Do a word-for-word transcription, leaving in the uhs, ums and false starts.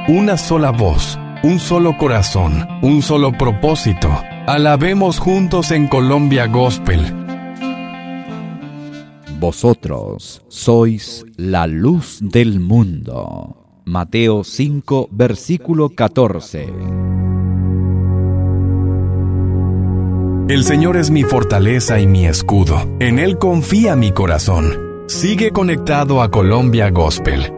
una sola voz, un solo corazón, un solo propósito. Alabemos juntos en Colombia Gospel. Vosotros sois la luz del mundo. Mateo cinco, versículo catorce. El Señor es mi fortaleza y mi escudo. En Él confía mi corazón. Sigue conectado a Colombia Gospel